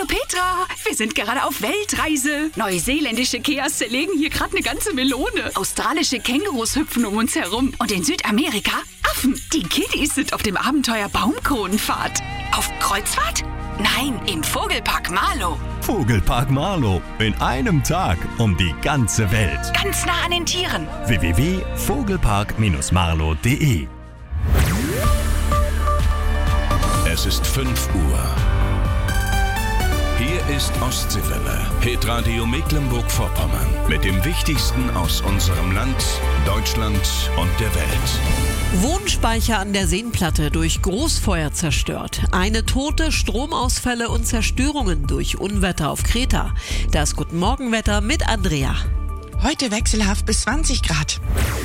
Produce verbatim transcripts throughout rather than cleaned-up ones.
Hallo Petra, wir sind gerade auf Weltreise. Neuseeländische Keas zerlegen hier gerade eine ganze Melone. Australische Kängurus hüpfen um uns herum. Und in Südamerika Affen. Die Kiddies sind auf dem Abenteuer Baumkronenfahrt. Auf Kreuzfahrt? Nein, im Vogelpark Marlow. Vogelpark Marlow. In einem Tag um die ganze Welt. Ganz nah an den Tieren. w w w punkt vogelpark Bindestrich marlow punkt de Es ist fünf Uhr. Hier ist Ostseewelle, Hitradio Mecklenburg-Vorpommern. Mit dem Wichtigsten aus unserem Land, Deutschland und der Welt. Wohnspeicher an der Seenplatte durch Großfeuer zerstört. Eine Tote, Stromausfälle und Zerstörungen durch Unwetter auf Kreta. Das Guten Morgenwetter mit Andrea. Heute wechselhaft bis zwanzig Grad.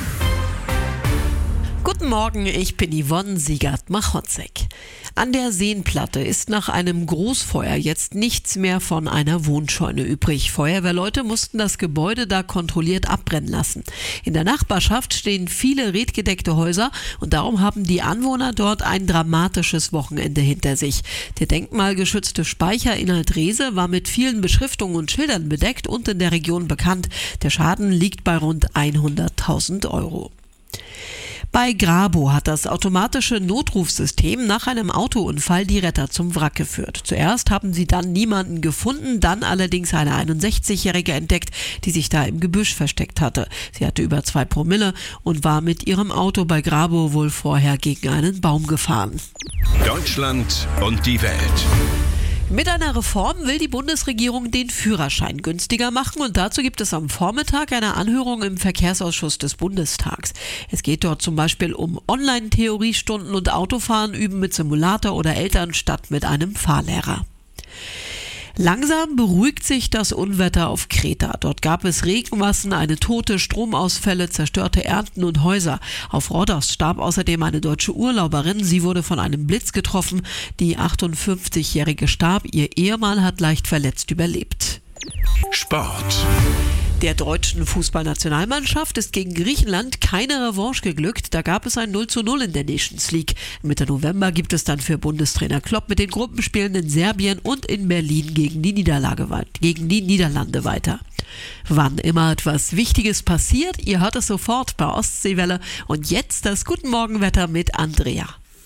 Guten Morgen, ich bin Yvonne Siegert-Machotzek. An der Seenplatte ist nach einem Großfeuer jetzt nichts mehr von einer Wohnscheune übrig. Feuerwehrleute mussten das Gebäude da kontrolliert abbrennen lassen. In der Nachbarschaft stehen viele redgedeckte Häuser und darum haben die Anwohner dort ein dramatisches Wochenende hinter sich. Der denkmalgeschützte Speicher in Altreese war mit vielen Beschriftungen und Schildern bedeckt und in der Region bekannt. Der Schaden liegt bei rund hunderttausend Euro. Bei Grabo hat das automatische Notrufsystem nach einem Autounfall die Retter zum Wrack geführt. Zuerst haben sie dann niemanden gefunden, dann allerdings eine einundsechzigjährige entdeckt, die sich da im Gebüsch versteckt hatte. Sie hatte über zwei Promille und war mit ihrem Auto bei Grabo wohl vorher gegen einen Baum gefahren. Deutschland und die Welt. Mit einer Reform will die Bundesregierung den Führerschein günstiger machen und dazu gibt es am Vormittag eine Anhörung im Verkehrsausschuss des Bundestags. Es geht dort zum Beispiel um Online-Theoriestunden und Autofahren üben mit Simulator oder Eltern statt mit einem Fahrlehrer. Langsam beruhigt sich das Unwetter auf Kreta. Dort gab es Regenmassen, eine Tote, Stromausfälle, zerstörte Ernten und Häuser. Auf Rhodos starb außerdem eine deutsche Urlauberin. Sie wurde von einem Blitz getroffen. Die achtundfünfzigjährige starb. Ihr Ehemann hat leicht verletzt überlebt. Sport. Der deutschen Fußballnationalmannschaft ist gegen Griechenland keine Revanche geglückt. Da gab es ein null zu null in der Nations League. Mitte November gibt es dann für Bundestrainer Klopp mit den Gruppenspielen in Serbien und in Berlin gegen die, Niederlage, gegen die Niederlande weiter. Wann immer etwas Wichtiges passiert, ihr hört es sofort bei Ostseewelle. Und jetzt das Guten Morgenwetter mit Andrea.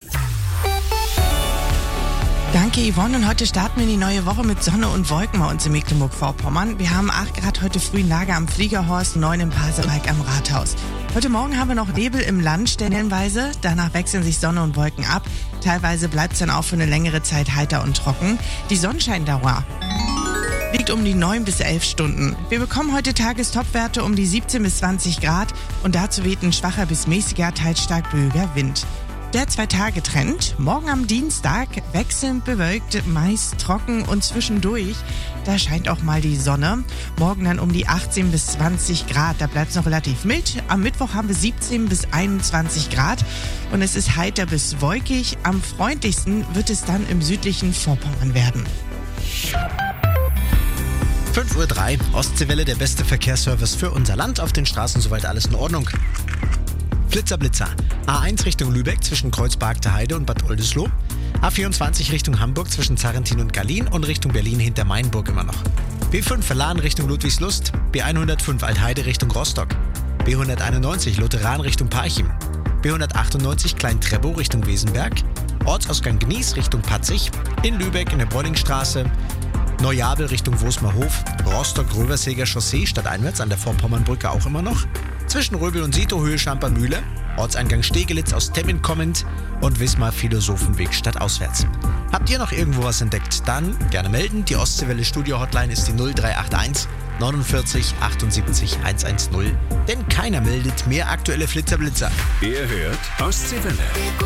Danke Yvonne und heute starten wir in die neue Woche mit Sonne und Wolken bei uns in Mecklenburg-Vorpommern. Wir haben acht Grad heute früh in Lager am Fliegerhorst, neun im Pasewalk am Rathaus. Heute Morgen haben wir noch Nebel im Land stellenweise, danach wechseln sich Sonne und Wolken ab. Teilweise bleibt es dann auch für eine längere Zeit heiter und trocken. Die Sonnenscheindauer liegt um die neun bis elf Stunden. Wir bekommen heute Tagestopwerte um die siebzehn bis zwanzig Grad und dazu weht ein schwacher bis mäßiger, teils stark böiger Wind. Der Zwei-Tage-Trend. Morgen am Dienstag wechselnd bewölkt, meist trocken und zwischendurch, da scheint auch mal die Sonne. Morgen dann um die achtzehn bis zwanzig Grad, da bleibt es noch relativ mild. Am Mittwoch haben wir siebzehn bis einundzwanzig Grad und es ist heiter bis wolkig. Am freundlichsten wird es dann im südlichen Vorpommern werden. fünf Uhr drei, Ostseewelle, der beste Verkehrsservice für unser Land. Auf den Straßen soweit alles in Ordnung. Blitzer, Blitzer. A eins Richtung Lübeck zwischen Kreuz-Bargter Heide und Bad Oldesloe. A vierundzwanzig Richtung Hamburg zwischen Zarrentin und Gallien und Richtung Berlin hinter Mainburg immer noch. B fünf Verladen Richtung Ludwigslust. B hundertfünf Altheide Richtung Rostock. B hunderteinundneunzig Lutheran Richtung Parchim. B hundertachtundneunzig Klein-Treppow Richtung Wesenberg. Ortsausgang Gnies Richtung Patzig. In Lübeck in der Bollingstraße. Neujabel Richtung Wosmerhof. Rostock-Röversäger Chaussee stadteinwärts an der Vorpommernbrücke auch immer noch. Zwischen Röbel und Sito Höhe Schampermühle, Ortseingang Stegelitz aus Temmin kommend und Wismar Philosophenweg stadtauswärts. Habt ihr noch irgendwo was entdeckt? Dann gerne melden. Die Ostseewelle Studio Hotline ist die null drei acht eins neunundvierzig achtundsiebzig hundertzehn. Denn keiner meldet mehr aktuelle Flitzerblitzer. Ihr hört Ostseewelle.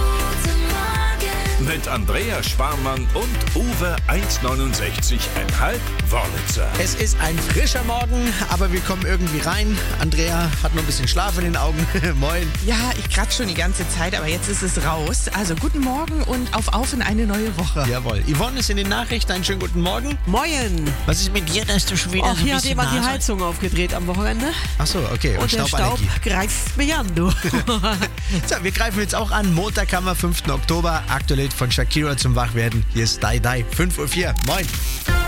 Mit Andrea Sparmann und Uwe eins neunundsechzig Komma fünf Wörlitzer. Es ist ein frischer Morgen, aber wir kommen irgendwie rein. Andrea hat noch ein bisschen Schlaf in den Augen. Moin. Ja, ich kratze schon die ganze Zeit, aber jetzt ist es raus. Also guten Morgen und auf auf in eine neue Woche. Jawohl. Yvonne ist in den Nachrichten. Einen schönen guten Morgen. Moin. Was ist mit dir, dass du schon wieder Ach, so ein hier hat bisschen jemand die Nase- Heizung aufgedreht am Wochenende. Ach so, okay. Und, Und der Staub Stauballergie. greift mich an, du. So, wir greifen jetzt auch an. Montag haben wir fünften Oktober. Aktuell von Shakira zum Wachwerden. Hier ist Die Die. fünf Uhr vier. Moin.